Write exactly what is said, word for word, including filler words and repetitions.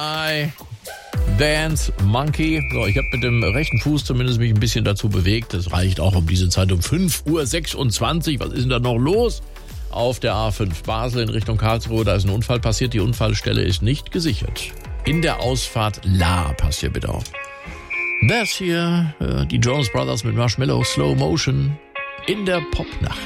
I Dance Monkey. So, ich habe mit dem rechten Fuß zumindest mich ein bisschen dazu bewegt. Das reicht auch um diese Zeit um fünf Uhr sechsundzwanzig. Was ist denn da noch los? Auf der A fünf Basel in Richtung Karlsruhe, da ist ein Unfall passiert. Die Unfallstelle ist nicht gesichert. In der Ausfahrt La, passt hier bitte auf. Das hier, äh, die Jonas Brothers mit Marshmallow Slow Motion in der Popnacht.